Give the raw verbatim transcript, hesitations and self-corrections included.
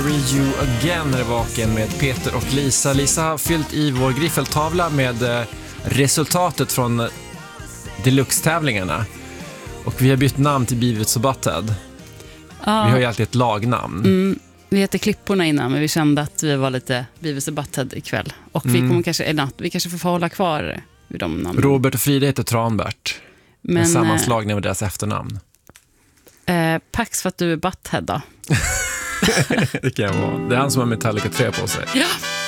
You Again är vaken med Peter och Lisa. Lisa har fyllt i vår griffeltavla med resultatet från deluxe-tävlingarna. Och vi har bytt namn till Beavis och Butthead. Ja. Vi har ju alltid ett lagnamn. Mm, vi heter Klipporna innan, men vi kände att vi var lite Beavis och Butthead ikväll. Och mm. vi kommer kanske, eller, vi kanske får hålla kvar vid de namnen. Robert och Frida heter Tranbert. Men, en sammanslagning av deras efternamn. Eh, Pax för att du är Butthead då. Det kan jag vara. Det är han som har Metallica tre på sig. Ja.